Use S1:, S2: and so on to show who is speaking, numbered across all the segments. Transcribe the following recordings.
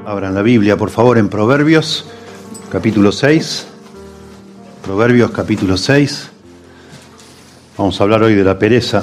S1: Abran la Biblia, por favor, en Proverbios, capítulo 6. Proverbios, capítulo 6. Vamos a hablar hoy de la pereza.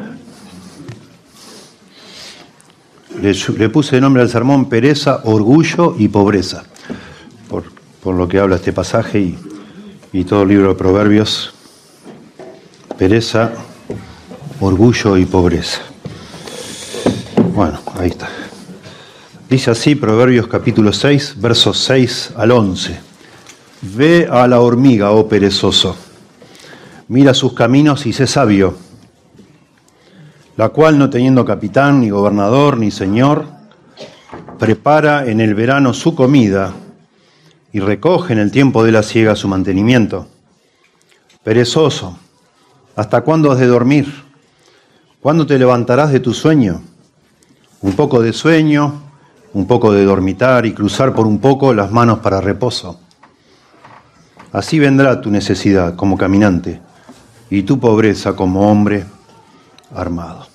S1: Le puse de nombre al sermón pereza, orgullo y pobreza, por lo que habla este pasaje y todo el libro de Proverbios. Pereza, orgullo y pobreza. Bueno, ahí está. Dice así Proverbios capítulo 6, versos 6 al 11. Ve a la hormiga, oh perezoso, mira sus caminos y sé sabio, la cual, no teniendo capitán, ni gobernador, ni señor, prepara en el verano su comida y recoge en el tiempo de la siega su mantenimiento. Perezoso, ¿hasta cuándo has de dormir? ¿Cuándo te levantarás de tu sueño? Un poco de sueño, un poco de dormitar y cruzar por un poco las manos para reposo. Así vendrá tu necesidad como caminante y tu pobreza como hombre armado.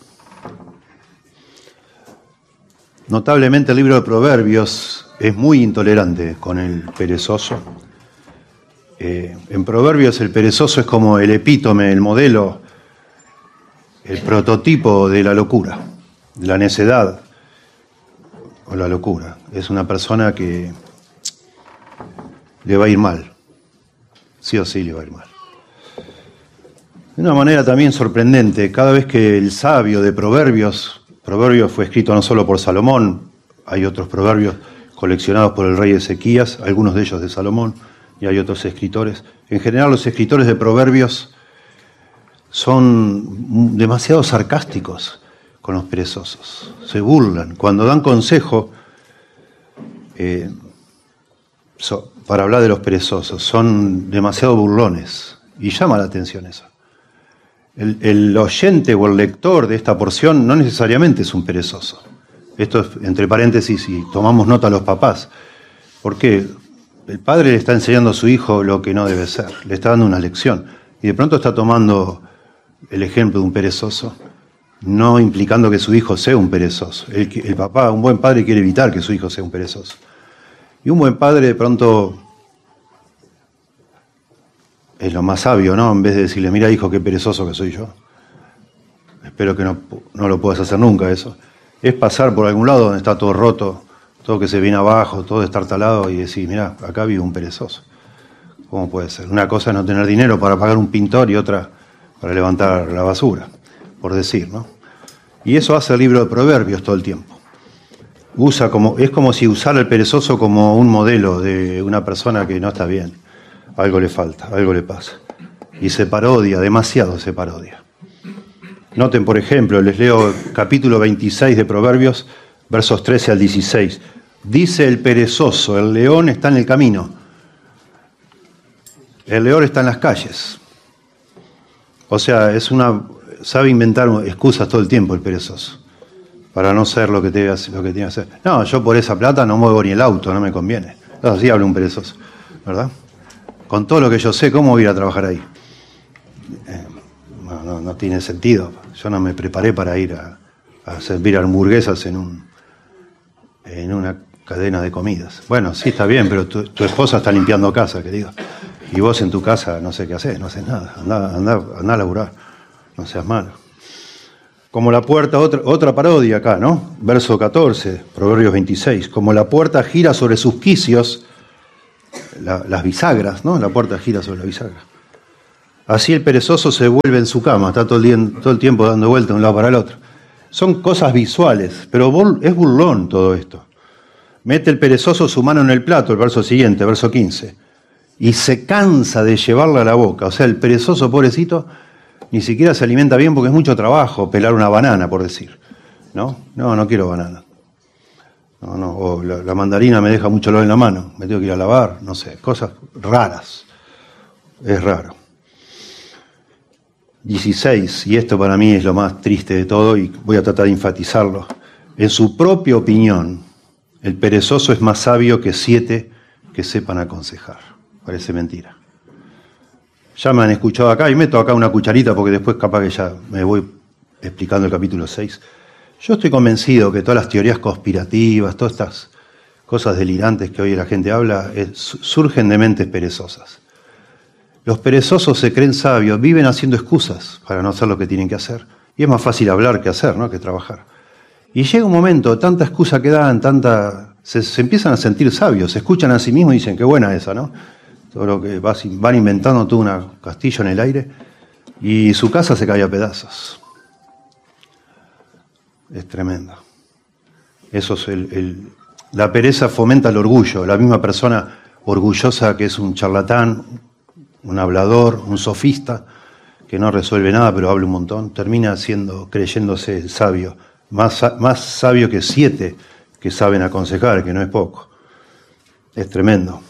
S1: Notablemente el libro de Proverbios es muy intolerante con el perezoso. En Proverbios el perezoso es como el epítome, el modelo, el prototipo de la locura, de la necedad o la locura. Es una persona que le va a ir mal, sí o sí le va a ir mal. De una manera también sorprendente, cada vez que el sabio de Proverbios fue escrito no solo por Salomón, hay otros proverbios coleccionados por el rey Ezequías, algunos de ellos de Salomón, y hay otros escritores. En general los escritores de Proverbios son demasiado sarcásticos con los perezosos, se burlan. Cuando dan consejo para hablar de los perezosos, son demasiado burlones y llama la atención eso. El oyente o el lector de esta porción no necesariamente es un perezoso. Esto es entre paréntesis y tomamos nota a los papás, porque el padre le está enseñando a su hijo lo que no debe ser, le está dando una lección y de pronto está tomando el ejemplo de un perezoso, no implicando que su hijo sea un perezoso. El papá, un buen padre, quiere evitar que su hijo sea un perezoso. Y un buen padre de pronto es lo más sabio, ¿no? En vez de decirle, mira hijo, qué perezoso que soy yo. Espero que no lo puedas hacer nunca eso. Es pasar por algún lado donde está todo roto, todo que se viene abajo, todo destartalado y decir, mira, acá vive un perezoso. ¿Cómo puede ser? Una cosa es no tener dinero para pagar un pintor y otra para levantar la basura, por decir, ¿no? Y eso hace el libro de Proverbios todo el tiempo. Es como si usara el perezoso como un modelo de una persona que no está bien. Algo le falta, algo le pasa. Y se parodia, demasiado se parodia. Noten, por ejemplo, les leo capítulo 26 de Proverbios, versos 13 al 16. Dice el perezoso, el león está en el camino. El león está en las calles. O sea, sabe inventar excusas todo el tiempo el perezoso, para no ser lo que tiene que hacer. No, yo por esa plata no muevo ni el auto, no me conviene. Así habla un perezoso, ¿verdad? Con todo lo que yo sé, ¿cómo voy a ir a trabajar ahí? No tiene sentido. Yo no me preparé para ir a servir hamburguesas en una cadena de comidas. Bueno, sí, está bien, pero tu esposa está limpiando casa, querido. Y vos en tu casa no sé qué haces, no haces nada. Andá a laburar, no seas malo. Como la puerta, otra parodia acá, ¿no? Verso 14, Proverbios 26. Como la puerta gira sobre sus quicios, las bisagras, ¿no? La puerta gira sobre la bisagra. Así el perezoso se vuelve en su cama, está todo el tiempo dando vueltas de un lado para el otro. Son cosas visuales, pero es burlón todo esto. Mete el perezoso su mano en el plato, el verso siguiente, verso 15, y se cansa de llevarla a la boca. O sea, el perezoso, pobrecito, ni siquiera se alimenta bien porque es mucho trabajo pelar una banana, por decir. No quiero banana. O la mandarina me deja mucho olor en la mano, me tengo que ir a lavar, no sé, cosas raras. Es raro. 16, y esto para mí es lo más triste de todo y voy a tratar de enfatizarlo. En su propia opinión, el perezoso es más sabio que 7 que sepan aconsejar. Parece mentira. Ya me han escuchado acá y meto acá una cucharita porque después capaz que ya me voy explicando el capítulo 6. Yo estoy convencido que todas las teorías conspirativas, todas estas cosas delirantes que hoy la gente habla, surgen de mentes perezosas. Los perezosos se creen sabios, viven haciendo excusas para no hacer lo que tienen que hacer. Y es más fácil hablar que hacer, ¿no? Que trabajar. Y llega un momento, tanta excusa que dan, se empiezan a sentir sabios, se escuchan a sí mismos y dicen, qué buena esa, ¿no? Todo lo que van inventando todo un castillo en el aire y su casa se cae a pedazos. Es tremendo. Eso es la pereza fomenta el orgullo. La misma persona orgullosa que es un charlatán, un hablador, un sofista, que no resuelve nada pero habla un montón, termina creyéndose sabio, más sabio que 7 que saben aconsejar, que no es poco. Es tremendo.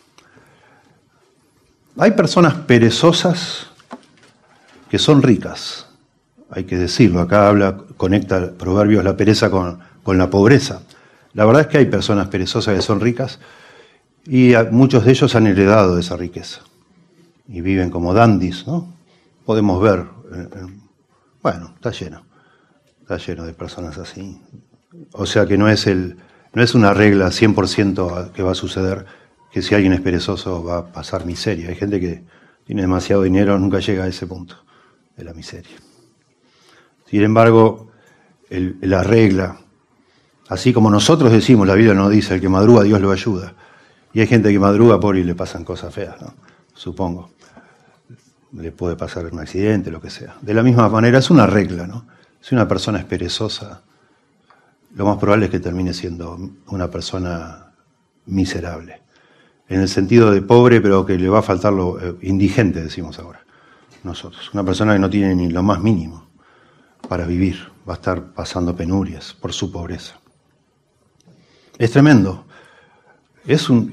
S1: Hay personas perezosas que son ricas, hay que decirlo. Acá conecta Proverbios la pereza con la pobreza. La verdad es que hay personas perezosas que son ricas y muchos de ellos han heredado esa riqueza y viven como dandis, ¿no? Podemos ver, bueno, está lleno de personas así. O sea que no es una regla 100% que va a suceder que si alguien es perezoso va a pasar miseria. Hay gente que tiene demasiado dinero, nunca llega a ese punto de la miseria. Sin embargo, la regla, así como nosotros decimos, la Biblia nos dice, el que madruga Dios lo ayuda. Y hay gente que madruga por y le pasan cosas feas, ¿no? Supongo. Le puede pasar un accidente, lo que sea. De la misma manera, es una regla, ¿no? Si una persona es perezosa, lo más probable es que termine siendo una persona miserable. En el sentido de pobre, pero que le va a faltar lo indigente, decimos ahora. Nosotros. Una persona que no tiene ni lo más mínimo para vivir. Va a estar pasando penurias por su pobreza. Es tremendo. Es un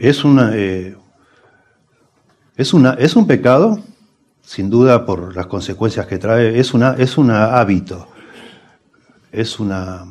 S1: pecado, sin duda por las consecuencias que trae. Es un hábito. Es una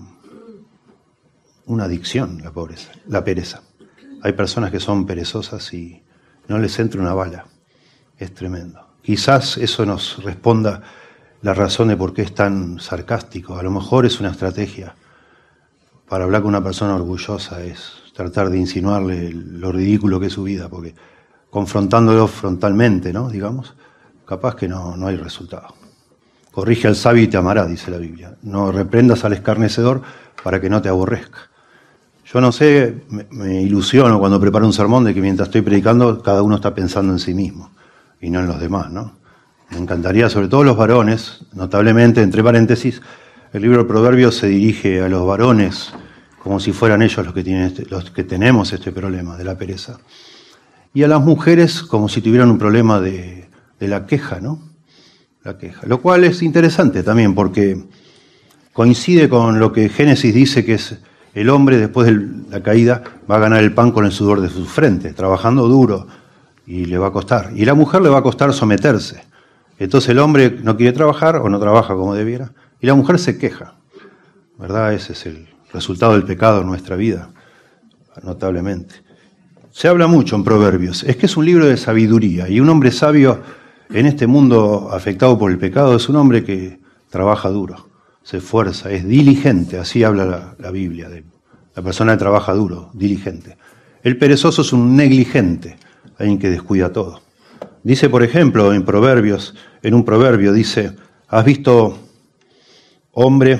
S1: adicción la pereza. Hay personas que son perezosas y no les entra una bala. Es tremendo. Quizás eso nos responda la razón de por qué es tan sarcástico. A lo mejor es una estrategia para hablar con una persona orgullosa, es tratar de insinuarle lo ridículo que es su vida, porque confrontándolo frontalmente, ¿no? Digamos, capaz que no hay resultado. Corrige al sabio y te amará, dice la Biblia. No reprendas al escarnecedor para que no te aborrezca. Yo no sé, me ilusiono cuando preparo un sermón de que mientras estoy predicando, cada uno está pensando en sí mismo y no en los demás, ¿no? Me encantaría, sobre todo los varones, notablemente, entre paréntesis, el libro de Proverbios se dirige a los varones como si fueran ellos los que tenemos este problema de la pereza. Y a las mujeres como si tuvieran un problema de la queja, ¿no? La queja. Lo cual es interesante también porque coincide con lo que Génesis dice que es el hombre después de la caída va a ganar el pan con el sudor de su frente, trabajando duro y le va a costar. Y la mujer le va a costar someterse. Entonces el hombre no quiere trabajar o no trabaja como debiera y la mujer se queja. ¿Verdad? Ese es el resultado del pecado en nuestra vida, notablemente. Se habla mucho en Proverbios. Es que es un libro de sabiduría y un hombre sabio en este mundo afectado por el pecado es un hombre que trabaja duro, se esfuerza, es diligente, así habla la Biblia, de la persona que trabaja duro, diligente. El perezoso es un negligente, alguien que descuida todo. Dice, por ejemplo, en un proverbio dice, ¿has visto hombre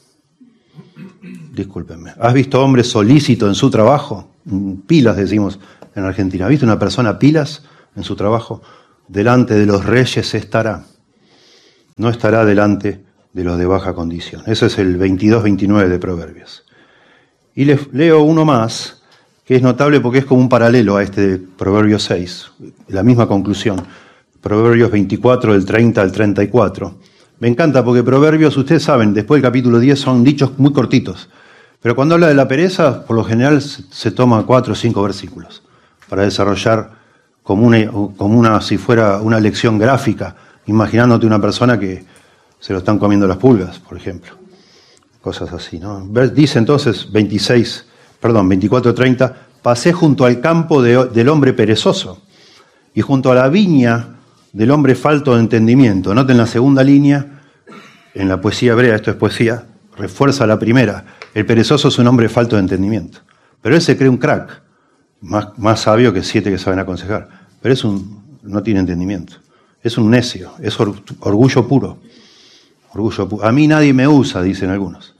S1: solícito en su trabajo? Pilas, decimos en Argentina. ¿Has visto una persona pilas en su trabajo? Delante de los reyes estará. No estará delante de los de baja condición. Ese es el 22-29 de Proverbios. Y les leo uno más, que es notable porque es como un paralelo a este de Proverbios 6, la misma conclusión. Proverbios 24, del 30 al 34. Me encanta porque Proverbios, ustedes saben, después del capítulo 10 son dichos muy cortitos. Pero cuando habla de la pereza, por lo general se toma 4 o 5 versículos para desarrollar como si fuera una lección gráfica, imaginándote una persona que se lo están comiendo las pulgas, por ejemplo. Cosas así, ¿no? Dice entonces 24:30, pasé junto al campo del hombre perezoso y junto a la viña del hombre falto de entendimiento. Noten la segunda línea, en la poesía hebrea, esto es poesía, refuerza la primera. El perezoso es un hombre falto de entendimiento. Pero él se cree un crack, más sabio que 7 que saben aconsejar. Pero no tiene entendimiento. Es un necio, es orgullo puro. Orgullo puro. A mí nadie me usa, dicen algunos.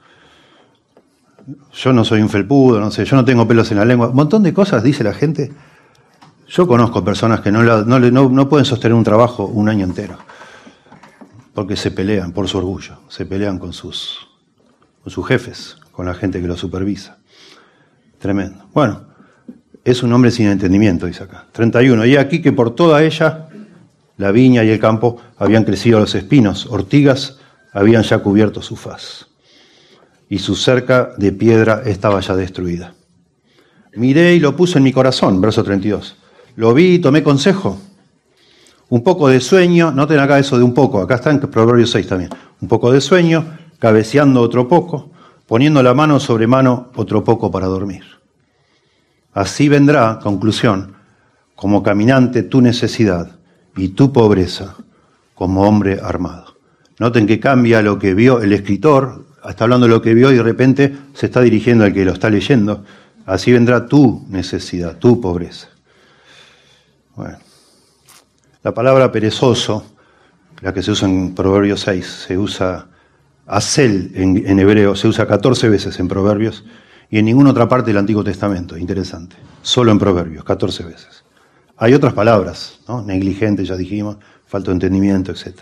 S1: Yo no soy un felpudo, no sé, yo no tengo pelos en la lengua. Un montón de cosas dice la gente. Yo conozco personas que no pueden sostener un trabajo un año entero. Porque se pelean por su orgullo. Se pelean con sus jefes, con la gente que lo supervisa. Tremendo. Bueno, es un hombre sin entendimiento, dice acá. 31. Y aquí que por toda ella, la viña y el campo, habían crecido los espinos, ortigas habían ya cubierto su faz. Y su cerca de piedra estaba ya destruida. Miré y lo puse en mi corazón, verso 32. Lo vi y tomé consejo. Un poco de sueño, noten acá eso de un poco, acá está en Proverbios 6 también. Un poco de sueño, cabeceando otro poco, poniendo la mano sobre mano otro poco para dormir. Así vendrá, conclusión, como caminante tu necesidad y tu pobreza como hombre armado. Noten que cambia lo que vio el escritor, está hablando de lo que vio y de repente se está dirigiendo al que lo está leyendo. Así vendrá tu necesidad, tu pobreza. Bueno. La palabra perezoso, la que se usa en Proverbios 6, se usa azel en hebreo, se usa 14 veces en Proverbios y en ninguna otra parte del Antiguo Testamento. Interesante. Solo en Proverbios, 14 veces. Hay otras palabras, ¿no? Negligente, ya dijimos, falta de entendimiento, etc.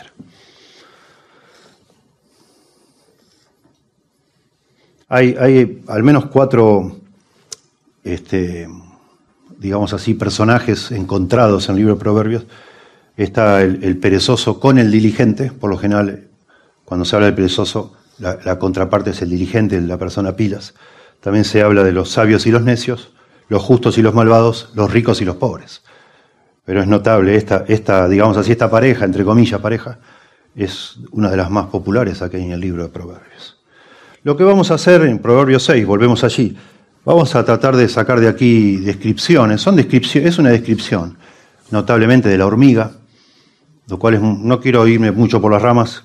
S1: Hay al menos 4, digamos así, personajes encontrados en el libro de Proverbios. Está el perezoso con el diligente. Por lo general, cuando se habla del perezoso, la contraparte es el diligente, la persona pilas. También se habla de los sabios y los necios, los justos y los malvados, los ricos y los pobres. Pero es notable, digamos así, esta pareja, entre comillas pareja, es una de las más populares aquí en el libro de Proverbios. Lo que vamos a hacer en Proverbios 6, volvemos allí, vamos a tratar de sacar de aquí descripciones. Es una descripción notablemente de la hormiga, lo cual no quiero irme mucho por las ramas,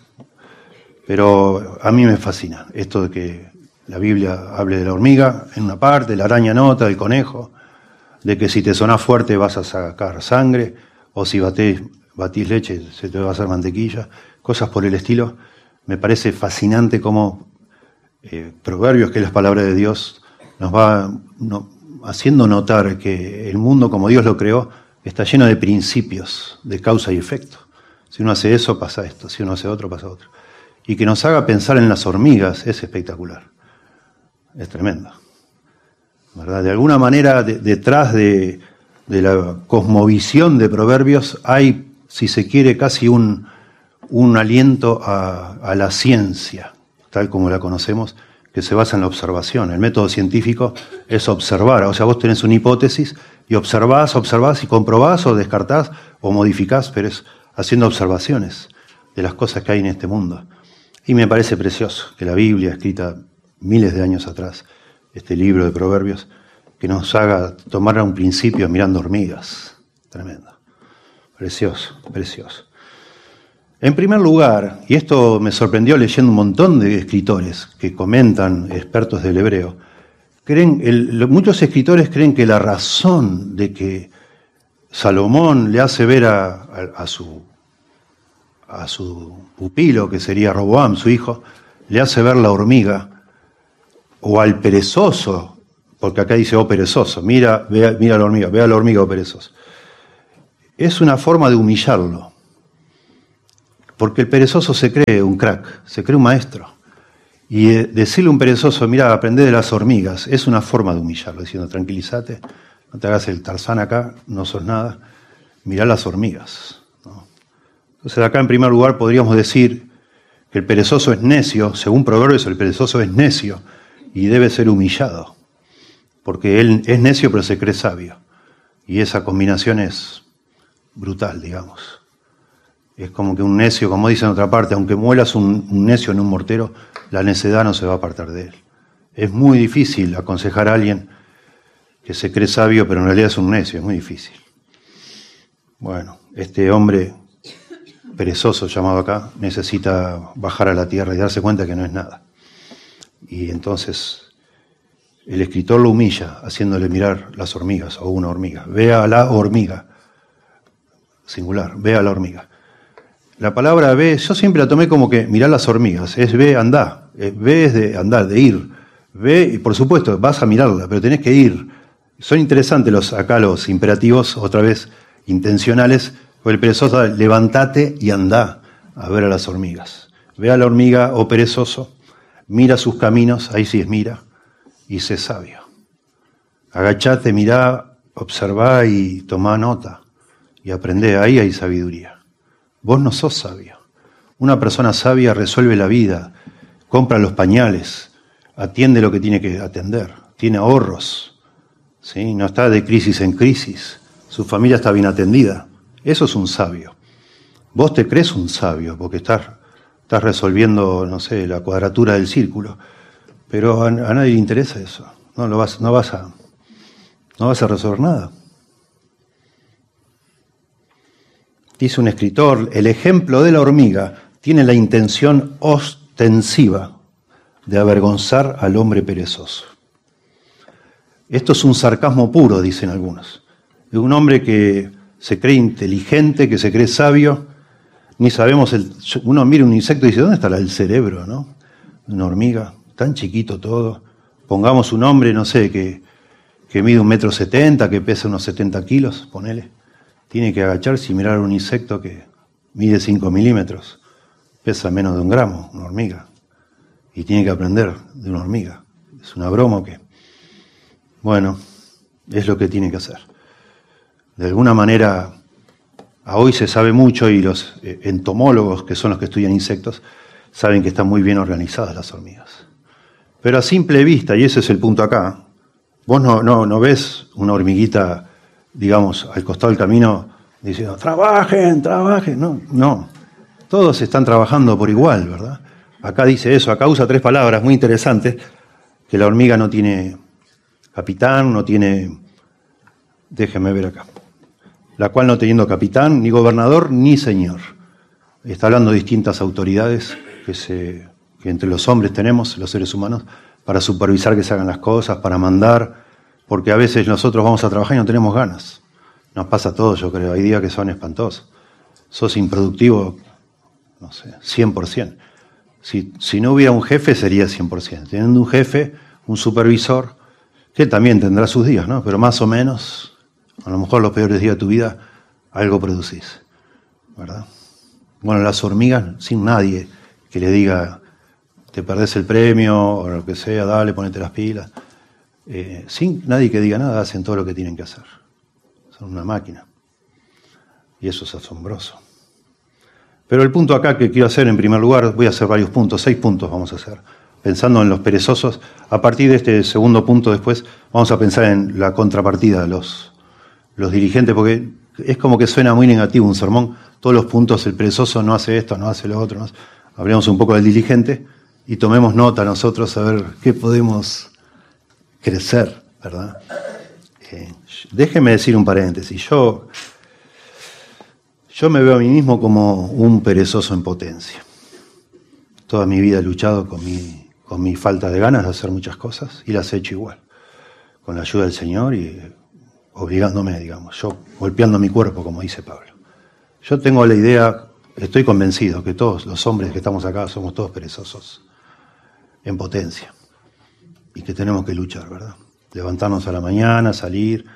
S1: pero a mí me fascina esto de que la Biblia hable de la hormiga en una parte, la araña en otra, el conejo, de que si te sonás fuerte vas a sacar sangre, o si batís leche se te va a hacer mantequilla, cosas por el estilo. Me parece fascinante cómo Proverbios, que es la palabra de Dios, nos va haciendo notar que el mundo como Dios lo creó está lleno de principios, de causa y efecto. Si uno hace eso, pasa esto. Si uno hace otro, pasa otro. Y que nos haga pensar en las hormigas es espectacular. Es tremendo. ¿Verdad? De alguna manera, detrás de la cosmovisión de Proverbios hay, si se quiere, casi un aliento a la ciencia, tal como la conocemos, que se basa en la observación. El método científico es observar. O sea, vos tenés una hipótesis y observás y comprobás o descartás o modificás, pero es haciendo observaciones de las cosas que hay en este mundo. Y me parece precioso que la Biblia, escrita miles de años atrás, este libro de Proverbios, que nos haga tomar un principio mirando hormigas. Tremendo. Precioso, precioso. En primer lugar, y esto me sorprendió leyendo un montón de escritores que comentan, expertos del hebreo, muchos escritores creen que la razón de que Salomón le hace ver a su pupilo, que sería Roboam, su hijo, le hace ver la hormiga, o al perezoso, porque acá dice, oh perezoso, mira la hormiga, ve a la hormiga, oh perezoso. Es una forma de humillarlo, porque el perezoso se cree un crack, se cree un maestro. Y decirle a un perezoso, mira, aprende de las hormigas, es una forma de humillarlo, diciendo, tranquilízate, no te hagas el Tarzán acá, no sos nada, mirá las hormigas, ¿no? Entonces acá en primer lugar podríamos decir que el perezoso es necio, según Proverbios el perezoso es necio y debe ser humillado, porque él es necio pero se cree sabio. Y esa combinación es brutal, digamos. Es como que un necio, como dice en otra parte, aunque muelas un necio en un mortero, la necedad no se va a apartar de él. Es muy difícil aconsejar a alguien que se cree sabio, pero en realidad es un necio, es muy difícil. Bueno, este hombre perezoso llamado acá necesita bajar a la tierra y darse cuenta que no es nada. Y entonces el escritor lo humilla haciéndole mirar las hormigas o una hormiga. Ve a la hormiga, singular, ve a la hormiga. La palabra ve, yo siempre la tomé como que mirar las hormigas, es ve, andá, ve es de andar, de ir. Ve, y por supuesto, vas a mirarla, pero tenés que ir. Son interesantes acá los imperativos, otra vez intencionales, o el perezoso, levantate y andá a ver a las hormigas. Ve a la hormiga, oh perezoso, mira sus caminos, ahí sí es mira, y sé sabio. Agachate, mirá, observá y tomá nota, y aprendé, ahí hay sabiduría. Vos no sos sabio. Una persona sabia resuelve la vida, compra los pañales, atiende lo que tiene que atender, tiene ahorros, ¿sí? No está de crisis en crisis, su familia está bien atendida. Eso es un sabio. Vos te crees un sabio porque estás resolviendo, no sé, la cuadratura del círculo, pero a nadie le interesa eso. No vas a resolver nada. Dice un escritor, el ejemplo de la hormiga tiene la intención ostensiva de avergonzar al hombre perezoso. Esto es un sarcasmo puro, dicen algunos. Es un hombre que se cree inteligente, que se cree sabio, ni sabemos, uno mira un insecto y dice, ¿dónde estará el cerebro, no? Una hormiga, tan chiquito todo. Pongamos un hombre, no sé, que mide 1,70 m, que pesa unos 70 kilos, ponele. Tiene que agacharse y mirar un insecto que mide 5 milímetros, pesa menos de 1 gramo, una hormiga. Y tiene que aprender de una hormiga. Es una broma que, bueno, es lo que tiene que hacer. De alguna manera, a hoy se sabe mucho y los entomólogos, que son los que estudian insectos, saben que están muy bien organizadas las hormigas. Pero a simple vista, y ese es el punto acá, vos no ves una hormiguita, digamos, al costado del camino diciendo, trabajen, no. Todos están trabajando por igual, ¿verdad? Acá dice eso, acá usa 3 palabras muy interesantes, que la hormiga no tiene capitán, no tiene, déjeme ver acá, la cual no teniendo capitán, ni gobernador, ni señor. Está hablando de distintas autoridades que entre los hombres tenemos, los seres humanos, para supervisar que se hagan las cosas, para mandar, porque a veces nosotros vamos a trabajar y no tenemos ganas. Nos pasa a todos, yo creo, hay días que son espantosos. Sos improductivo, no sé, 100%. Si no hubiera un jefe, sería 100%. Teniendo un jefe, un supervisor, que también tendrá sus días, ¿no? Pero más o menos, a lo mejor los peores días de tu vida, algo producís, ¿verdad? Bueno, las hormigas, sin nadie que le diga, te perdés el premio, o lo que sea, dale, ponete las pilas. Sin nadie que diga nada, hacen todo lo que tienen que hacer. Son una máquina. Y eso es asombroso. Pero el punto acá que quiero hacer, en primer lugar, voy a hacer varios puntos, 6 puntos vamos a hacer. Pensando en los perezosos, a partir de este segundo punto después, vamos a pensar en la contrapartida, los dirigentes, porque es como que suena muy negativo un sermón, todos los puntos, el perezoso no hace esto, no hace lo otro, ¿no? Hablemos un poco del diligente y tomemos nota nosotros a ver qué podemos crecer, ¿verdad? Déjenme decir un paréntesis, yo me veo a mí mismo como un perezoso en potencia. Toda mi vida he luchado con mi falta de ganas de hacer muchas cosas y las he hecho igual, con la ayuda del Señor y obligándome, digamos, yo golpeando mi cuerpo, como dice Pablo. Yo tengo la idea, estoy convencido que todos los hombres que estamos acá somos todos perezosos en potencia y que tenemos que luchar, ¿verdad? Levantarnos a la mañana, salir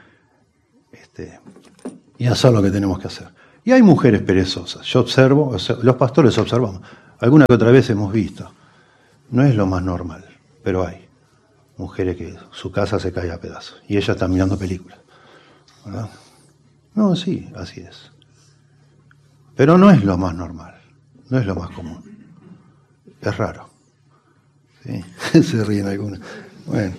S1: y hacer lo que tenemos que hacer. Y hay mujeres perezosas, yo observo, los pastores observamos, alguna que otra vez hemos visto. No es lo más normal, pero hay mujeres que su casa se cae a pedazos y ellas están mirando películas, ¿verdad? No, sí, así es. Pero no es lo más normal, no es lo más común. Es raro. ¿Sí? Se ríen algunos. Bueno.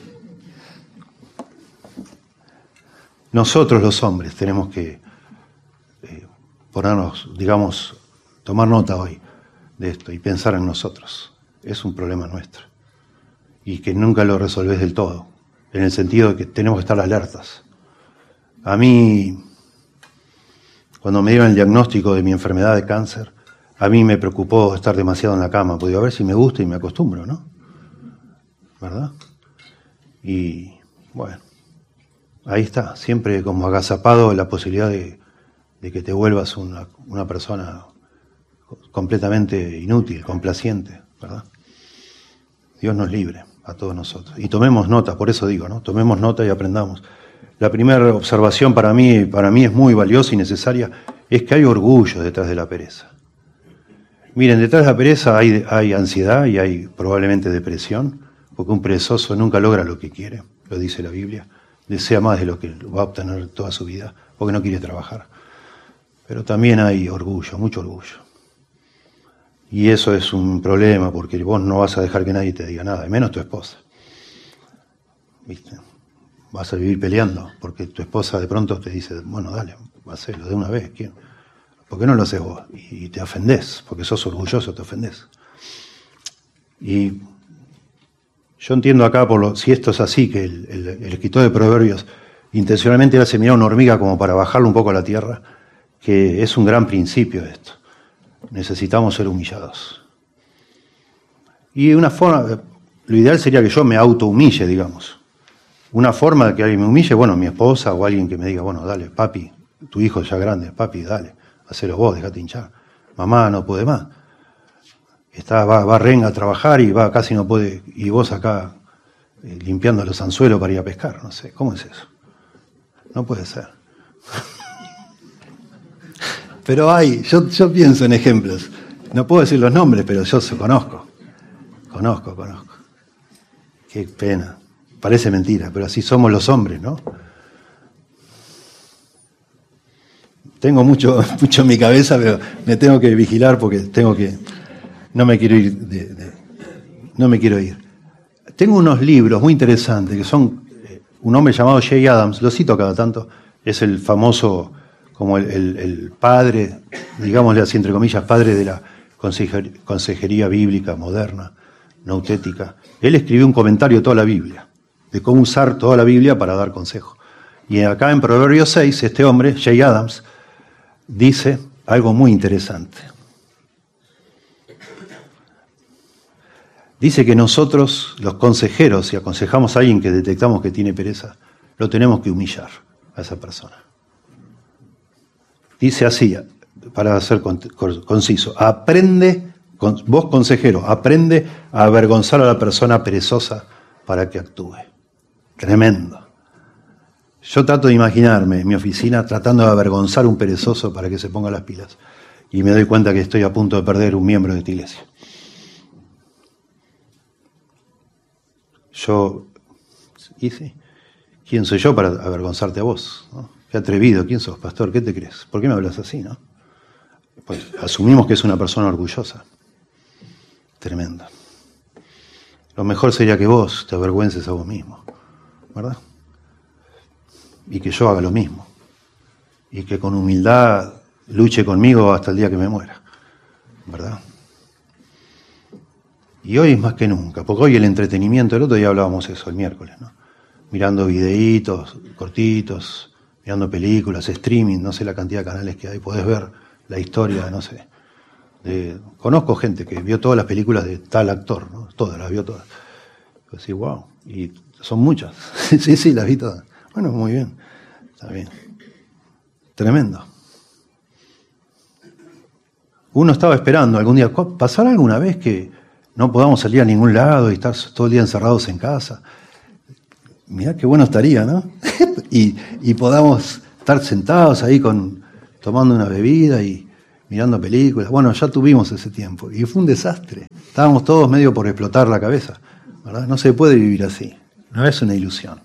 S1: Nosotros los hombres tenemos que ponernos, digamos, tomar nota hoy de esto y pensar en nosotros. Es un problema nuestro. Y que nunca lo resolvés del todo, en el sentido de que tenemos que estar alertas. A mí, cuando me dieron el diagnóstico de mi enfermedad de cáncer, a mí me preocupó estar demasiado en la cama, porque a ver si me gusta y me acostumbro, ¿no? ¿Verdad? Y bueno, ahí está, siempre como agazapado la posibilidad de que te vuelvas una persona completamente inútil, complaciente, ¿verdad? Dios nos libre a todos nosotros. Y tomemos nota, por eso digo, ¿no? Tomemos nota y aprendamos. La primera observación para mí es muy valiosa y necesaria, es que hay orgullo detrás de la pereza. Miren, detrás de la pereza hay ansiedad y hay probablemente depresión, porque un perezoso nunca logra lo que quiere, lo dice la Biblia, desea más de lo que va a obtener toda su vida, porque no quiere trabajar. Pero también hay orgullo, mucho orgullo. Y eso es un problema, porque vos no vas a dejar que nadie te diga nada, y menos tu esposa. ¿Viste? Vas a vivir peleando, porque tu esposa de pronto te dice, bueno, dale, hacelo de una vez, ¿quién? ¿Por qué no lo haces vos? Y te ofendés, porque sos orgulloso, te ofendés. Y yo entiendo acá, si esto es así, que el escritor de Proverbios intencionalmente le hace mirar a una hormiga como para bajarlo un poco a la tierra, que es un gran principio esto. Necesitamos ser humillados. Y una forma, lo ideal sería que yo me autohumille, digamos. Una forma de que alguien me humille, bueno, mi esposa o alguien que me diga, bueno, dale, papi, tu hijo ya grande, papi, dale, hacelo vos, dejate hinchar. Mamá no puede más. Va renga a trabajar y casi no puede, y vos acá limpiando los anzuelos para ir a pescar, no sé, ¿cómo es eso? No puede ser. Pero yo pienso en ejemplos. No puedo decir los nombres, pero yo conozco. Conozco. Qué pena. Parece mentira, pero así somos los hombres, ¿no? Tengo mucho en mi cabeza, pero me tengo que vigilar porque no me quiero ir no me quiero ir. Tengo unos libros muy interesantes que son un hombre llamado Jay Adams, lo cito cada tanto, es el famoso como el padre, digámosle así entre comillas, padre de la consejería bíblica moderna, nautética. Él escribió un comentario de toda la Biblia, de cómo usar toda la Biblia para dar consejo. Y acá en Proverbios 6, este hombre, Jay Adams, dice algo muy interesante. Dice que nosotros, los consejeros, si aconsejamos a alguien que detectamos que tiene pereza, lo tenemos que humillar a esa persona. Dice así, para ser conciso, vos consejero, aprende a avergonzar a la persona perezosa para que actúe. Tremendo. Yo trato de imaginarme en mi oficina tratando de avergonzar a un perezoso para que se ponga las pilas. Y me doy cuenta que estoy a punto de perder un miembro de esta iglesia. ¿Quién soy yo para avergonzarte a vos? ¿No? Qué atrevido, ¿quién sos, pastor? ¿Qué te crees? ¿Por qué me hablas así, no? Pues asumimos que es una persona orgullosa. Tremendo. Lo mejor sería que vos te avergüences a vos mismo, ¿verdad? Y que yo haga lo mismo. Y que con humildad luche conmigo hasta el día que me muera, ¿verdad? Y hoy es más que nunca, porque hoy el entretenimiento, el otro día hablábamos eso, el miércoles, ¿no? Mirando videitos cortitos, mirando películas, streaming, no sé la cantidad de canales que hay, podés ver la historia, no sé. Conozco gente que vio todas las películas de tal actor, ¿no? Todas, las vio todas. Yo decía, wow, y son muchas. Sí, las vi todas. Bueno, muy bien, está bien. Tremendo. Uno estaba esperando algún día, ¿pasará alguna vez que no podamos salir a ningún lado y estar todo el día encerrados en casa? Mirá qué bueno estaría, ¿no? y podamos estar sentados ahí tomando una bebida y mirando películas. Bueno, ya tuvimos ese tiempo y fue un desastre. Estábamos todos medio por explotar la cabeza, ¿verdad? No se puede vivir así, no es una ilusión.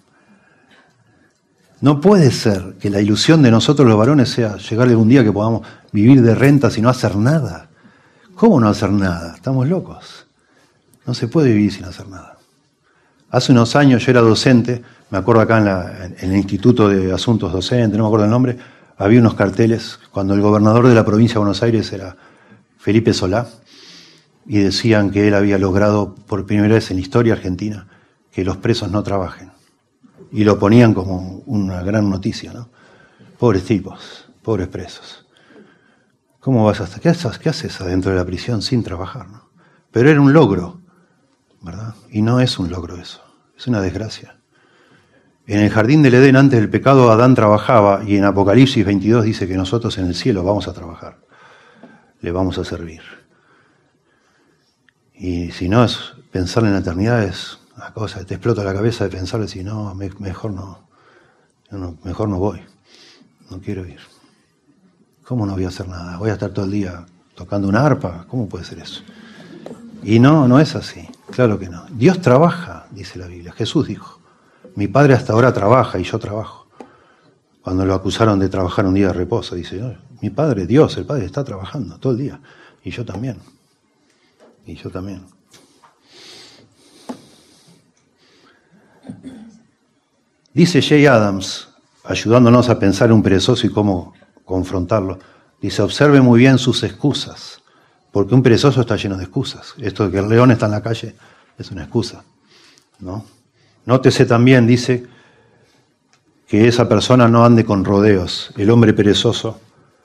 S1: No puede ser que la ilusión de nosotros los varones sea llegar algún día que podamos vivir de rentas y no hacer nada. ¿Cómo no hacer nada? Estamos locos. No se puede vivir sin hacer nada. Hace unos años yo era docente, me acuerdo acá en el Instituto de Asuntos Docentes, no me acuerdo el nombre, había unos carteles cuando el gobernador de la provincia de Buenos Aires era Felipe Solá, y decían que él había logrado por primera vez en la historia argentina que los presos no trabajen. Y lo ponían como una gran noticia, ¿no? Pobres tipos, pobres presos. ¿Cómo vas hasta qué haces adentro de la prisión sin trabajar, no? Pero era un logro, ¿verdad? Y no es un logro eso, es una desgracia. En el jardín del Edén, antes del pecado, Adán trabajaba, y en Apocalipsis 22 dice que nosotros en el cielo vamos a trabajar, le vamos a servir. Y si no, es pensar en la eternidad es una cosa, te explota la cabeza de pensar, decir, no, mejor no voy, no quiero ir. ¿Cómo no voy a hacer nada? ¿Voy a estar todo el día tocando una arpa? ¿Cómo puede ser eso? Y no es así, claro que no. Dios trabaja, dice la Biblia, Jesús dijo. Mi padre hasta ahora trabaja y yo trabajo. Cuando lo acusaron de trabajar un día de reposo, dice, no, mi padre, Dios, el Padre está trabajando todo el día. Y yo también. Y yo también. Dice Jay Adams, ayudándonos a pensar en un perezoso y cómo confrontarlo. Dice, observe muy bien sus excusas, porque un perezoso está lleno de excusas. Esto de que el león está en la calle es una excusa, ¿no? Nótese también, dice, que esa persona no ande con rodeos. El hombre perezoso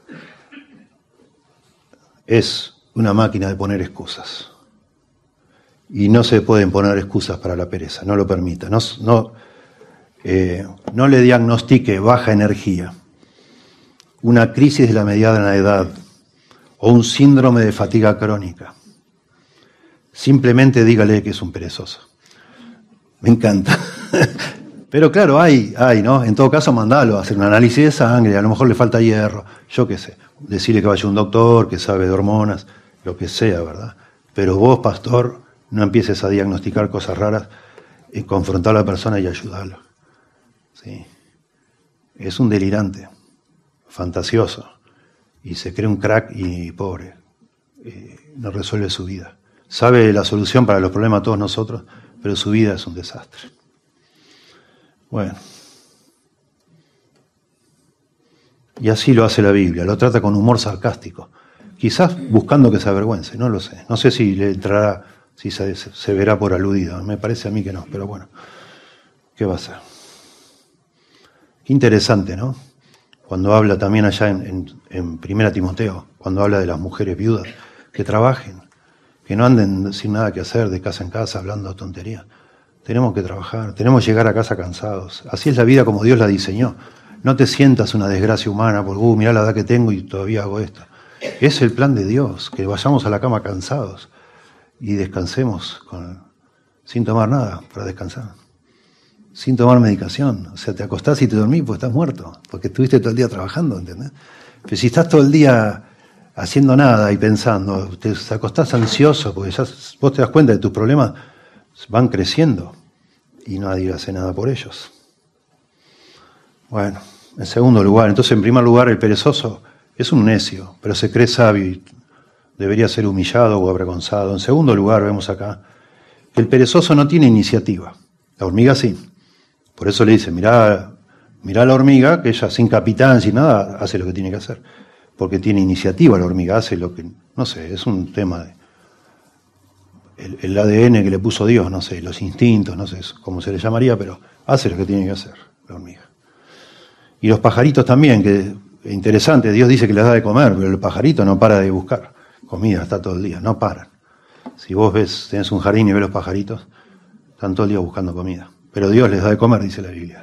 S1: es una máquina de poner excusas. Y no se pueden poner excusas para la pereza, no lo permita. No le diagnostique baja energía, una crisis de la mediana edad o un síndrome de fatiga crónica. Simplemente dígale que es un perezoso. Me encanta. Pero claro, hay, ¿no? En todo caso, mandalo a hacer un análisis de sangre, a lo mejor le falta hierro, yo qué sé. Decirle que vaya a un doctor, que sabe de hormonas, lo que sea, ¿verdad? Pero vos, pastor, no empieces a diagnosticar cosas raras y confrontar a la persona y ayudarlo. ¿Sí? Es un delirante, fantasioso, y se cree un crack y pobre, no resuelve su vida. Sabe la solución para los problemas de todos nosotros, pero su vida es un desastre. Bueno. Y así lo hace la Biblia, lo trata con humor sarcástico, quizás buscando que se avergüence, no lo sé. No sé si le entrará, si se verá por aludido, me parece a mí que no, pero bueno, ¿qué va a ser? Qué interesante, ¿no? Cuando habla también allá en 1 Timoteo, cuando habla de las mujeres viudas, que trabajen, que no anden sin nada que hacer, de casa en casa, hablando tonterías. Tenemos que trabajar, tenemos que llegar a casa cansados. Así es la vida como Dios la diseñó. No te sientas una desgracia humana por, mirá la edad que tengo y todavía hago esto. Es el plan de Dios, que vayamos a la cama cansados y descansemos sin tomar nada para descansar. Sin tomar medicación. O sea, te acostás y te dormís porque estás muerto, porque estuviste todo el día trabajando, ¿entendés? Pero si estás todo el día haciendo nada y pensando, te acostás ansioso porque ya vos te das cuenta de tus problemas van creciendo y nadie hace nada por ellos. Bueno, en segundo lugar, entonces en primer lugar el perezoso es un necio, pero se cree sabio y debería ser humillado o avergonzado. En segundo lugar vemos acá que el perezoso no tiene iniciativa, la hormiga sí. Por eso le dice, mirá la hormiga, que ella sin capitán, sin nada, hace lo que tiene que hacer. Porque tiene iniciativa la hormiga, hace lo que, no sé, es un tema de el ADN que le puso Dios, no sé, los instintos, no sé cómo se le llamaría, pero hace lo que tiene que hacer la hormiga. Y los pajaritos también, que es interesante, Dios dice que les da de comer, pero el pajarito no para de buscar comida, está todo el día, no paran. Si vos tenés un jardín y ves los pajaritos, están todo el día buscando comida. Pero Dios les da de comer, dice la Biblia.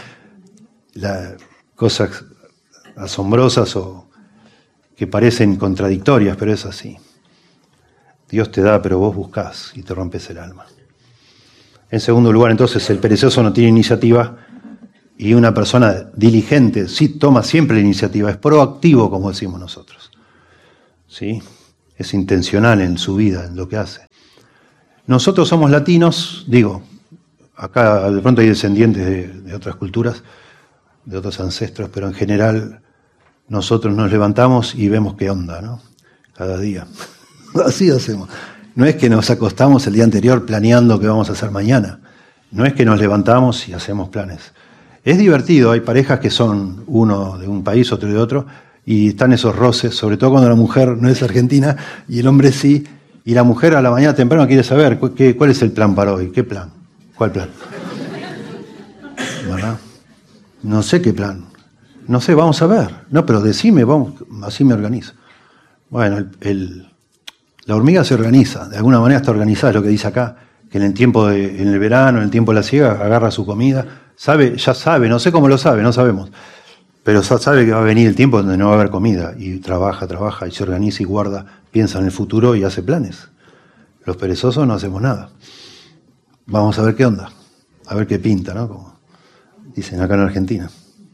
S1: Cosas asombrosas o que parecen contradictorias, pero es así. Dios te da, pero vos buscás y te rompes el alma. En segundo lugar, entonces, el perezoso no tiene iniciativa y una persona diligente sí toma siempre la iniciativa, es proactivo, como decimos nosotros. ¿Sí? Es intencional en su vida, en lo que hace. Nosotros somos latinos, acá de pronto hay descendientes de otras culturas, de otros ancestros, pero en general nosotros nos levantamos y vemos qué onda, ¿no? Cada día. Así hacemos. No es que nos acostamos el día anterior planeando qué vamos a hacer mañana. No es que nos levantamos y hacemos planes. Es divertido, hay parejas que son uno de un país, otro de otro, y están esos roces, sobre todo cuando la mujer no es argentina y el hombre sí, y la mujer a la mañana temprano quiere saber cuál es el plan para hoy. ¿Qué plan? ¿Cuál plan? ¿Verdad? No sé qué plan. No sé, vamos a ver. No, pero decime, vamos, así me organizo. Bueno, la hormiga se organiza, de alguna manera está organizada, es lo que dice acá, que en el verano, en el tiempo de la siega, agarra su comida, ya sabe, no sé cómo lo sabe, no sabemos, pero sabe que va a venir el tiempo donde no va a haber comida, y trabaja, y se organiza y guarda, piensa en el futuro y hace planes. Los perezosos no hacemos nada. Vamos a ver qué onda, a ver qué pinta, ¿no? Como dicen acá en Argentina.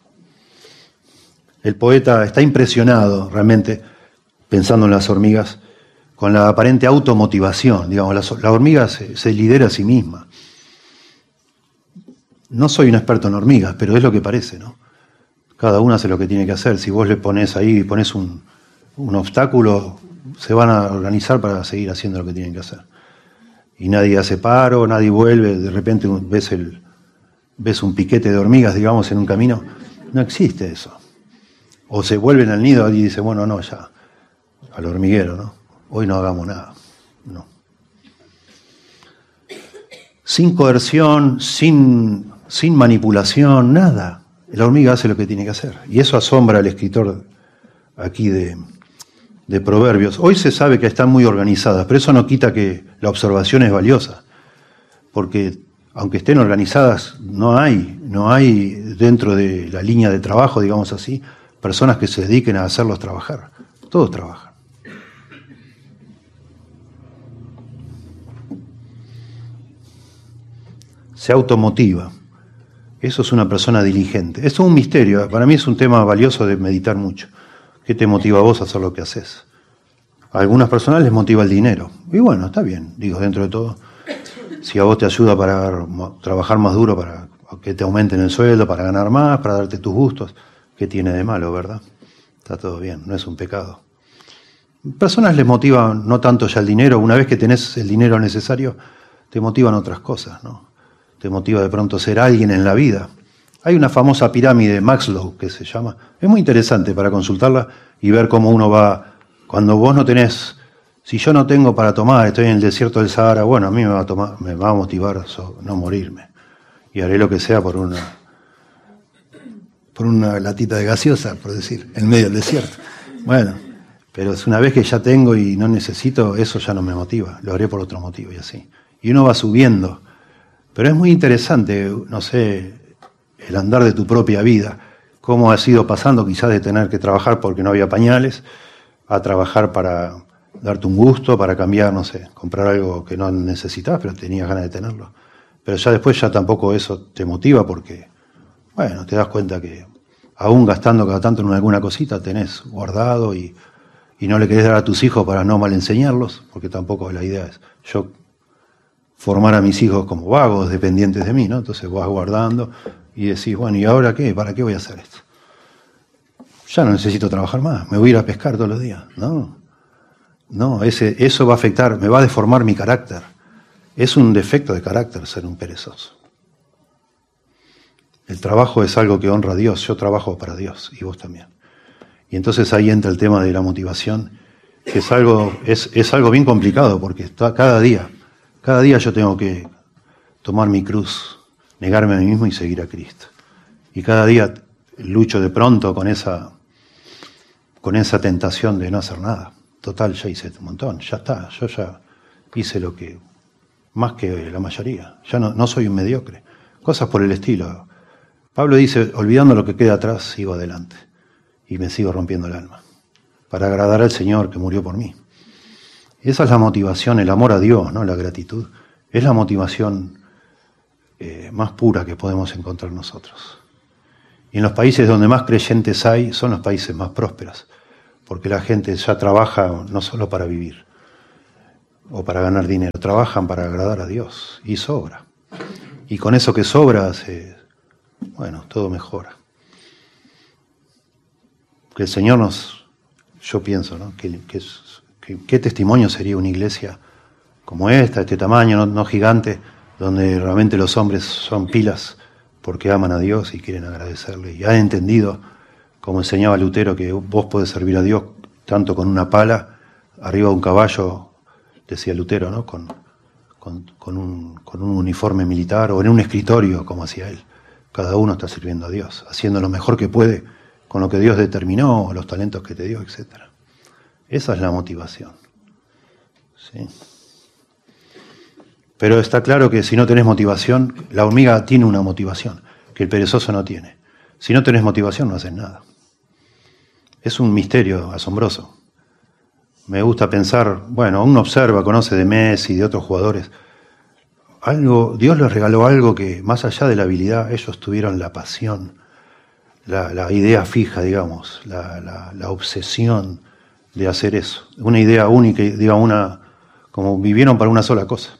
S1: El poeta está impresionado realmente, pensando en las hormigas, con la aparente automotivación. Digamos, la hormiga se lidera a sí misma. No soy un experto en hormigas, pero es lo que parece, ¿no? Cada una hace lo que tiene que hacer. Si vos le pones ahí, pones un obstáculo, se van a organizar para seguir haciendo lo que tienen que hacer. Y nadie hace paro, nadie vuelve, de repente ves un piquete de hormigas, digamos, en un camino. No existe eso. O se vuelven al nido y dicen, bueno, no, ya, al hormiguero, ¿no? Hoy no hagamos nada. No. Sin coerción, sin manipulación, nada. La hormiga hace lo que tiene que hacer. Y eso asombra al escritor aquí de Proverbios. Hoy se sabe que están muy organizadas, pero eso no quita que la observación es valiosa. Porque aunque estén organizadas, no hay dentro de la línea de trabajo, digamos así, personas que se dediquen a hacerlos trabajar. Todos trabajan. Se automotiva. Eso es una persona diligente. Eso es un misterio. Para mí es un tema valioso de meditar mucho. ¿Qué te motiva a vos a hacer lo que haces? A algunas personas les motiva el dinero. Y bueno, está bien, digo, dentro de todo. Si a vos te ayuda para trabajar más duro, para que te aumenten el sueldo, para ganar más, para darte tus gustos, ¿qué tiene de malo, verdad? Está todo bien, no es un pecado. Personas les motiva no tanto ya el dinero. Una vez que tenés el dinero necesario, te motivan otras cosas, ¿no? Te motiva de pronto ser alguien en la vida. Hay una famosa pirámide, Maslow, que se llama. Es muy interesante para consultarla y ver cómo uno va. Cuando vos no tenés, si yo no tengo para tomar, estoy en el desierto del Sahara, bueno, a mí me va a motivar no morirme. Y haré lo que sea por una latita de gaseosa, por decir, en medio del desierto. Bueno, pero es una vez que ya tengo y no necesito, eso ya no me motiva. Lo haré por otro motivo y así. Y uno va subiendo. Pero es muy interesante, no sé, el andar de tu propia vida, cómo has ido pasando quizás de tener que trabajar porque no había pañales, a trabajar para darte un gusto, para cambiar, no sé, comprar algo que no necesitabas, pero tenías ganas de tenerlo. Pero ya después ya tampoco eso te motiva porque, bueno, te das cuenta que aún gastando cada tanto en alguna cosita tenés guardado y no le querés dar a tus hijos para no mal enseñarlos, porque tampoco la idea es yo formar a mis hijos como vagos, dependientes de mí, ¿no? Entonces vas guardando y decís, bueno, ¿y ahora qué? ¿Para qué voy a hacer esto? Ya no necesito trabajar más, me voy a ir a pescar todos los días. No, eso va a afectar, me va a deformar mi carácter. Es un defecto de carácter ser un perezoso. El trabajo es algo que honra a Dios, yo trabajo para Dios y vos también. Y entonces ahí entra el tema de la motivación, que es algo bien complicado porque cada día yo tengo que tomar mi cruz, negarme a mí mismo y seguir a Cristo. Y cada día lucho de pronto con esa tentación de no hacer nada. Total, ya hice un montón, ya está, yo ya hice lo que, más que la mayoría, ya no soy un mediocre. Cosas por el estilo. Pablo dice, olvidando lo que queda atrás, sigo adelante y me sigo rompiendo el alma para agradar al Señor que murió por mí. Esa es la motivación, el amor a Dios, ¿no? La gratitud. Es la motivación más pura que podemos encontrar nosotros. Y en los países donde más creyentes hay, son los países más prósperos, porque la gente ya trabaja no solo para vivir o para ganar dinero, trabajan para agradar a Dios y sobra. Y con eso que sobra, todo mejora. Que el Señor yo pienso, ¿no? ¿Qué testimonio sería una iglesia como esta, este tamaño, no gigante, donde realmente los hombres son pilas porque aman a Dios y quieren agradecerle? Y han entendido, como enseñaba Lutero, que vos podés servir a Dios tanto con una pala, arriba de un caballo, decía Lutero, ¿no? Con un uniforme militar o en un escritorio, como hacía él. Cada uno está sirviendo a Dios, haciendo lo mejor que puede con lo que Dios determinó, los talentos que te dio, etc. Esa es la motivación. ¿Sí? Pero está claro que si no tenés motivación, la hormiga tiene una motivación, que el perezoso no tiene. Si no tenés motivación, no haces nada. Es un misterio asombroso. Me gusta pensar, bueno, uno observa, conoce de Messi y de otros jugadores. Dios les regaló algo que, más allá de la habilidad, ellos tuvieron la pasión, la idea fija, digamos, la obsesión de hacer eso. Una idea única, digamos, como vivieron para una sola cosa.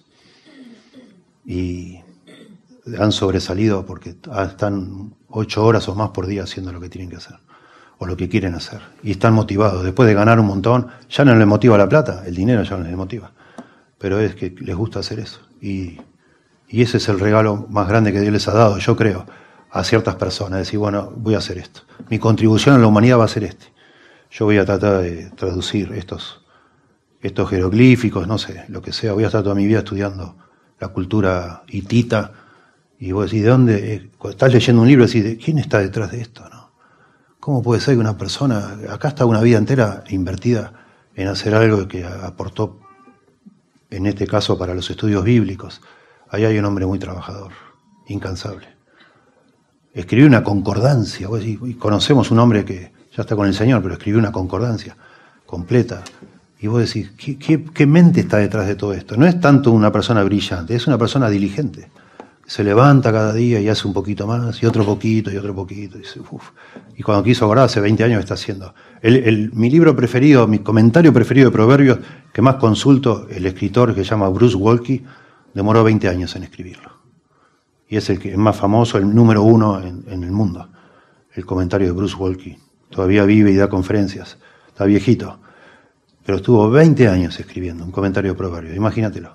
S1: Y han sobresalido porque están 8 horas o más por día haciendo lo que tienen que hacer, o lo que quieren hacer. Y están motivados. Después de ganar un montón, ya no les motiva la plata, el dinero ya no les motiva. Pero es que les gusta hacer eso. Y ese es el regalo más grande que Dios les ha dado, yo creo, a ciertas personas. Decir, bueno, voy a hacer esto. Mi contribución a la humanidad va a ser este. Yo voy a tratar de traducir estos jeroglíficos, no sé, lo que sea. Voy a estar toda mi vida estudiando la cultura hitita. Y vos decís, ¿de dónde? Estás leyendo un libro y decís, ¿quién está detrás de esto? ¿No? ¿Cómo puede ser que una persona, acá está una vida entera invertida en hacer algo que aportó, en este caso, para los estudios bíblicos? Ahí hay un hombre muy trabajador, incansable. Escribió una concordancia, vos decís, conocemos un hombre que ya está con el Señor, pero escribió una concordancia completa. Y vos decís, ¿qué mente está detrás de todo esto? No es tanto una persona brillante, es una persona diligente. Se levanta cada día y hace un poquito más, y otro poquito, y otro poquito. Y, dice, uf. Y cuando quiso acordar, hace 20 años está haciendo. Mi libro preferido, mi comentario preferido de Proverbios, que más consulto, el escritor que se llama Bruce Waltke, demoró 20 años en escribirlo. Y es el que es más famoso, el número 1 en el mundo. El comentario de Bruce Waltke. Todavía vive y da conferencias. Está viejito. Pero estuvo 20 años escribiendo un comentario de Proverbios. Imagínatelo.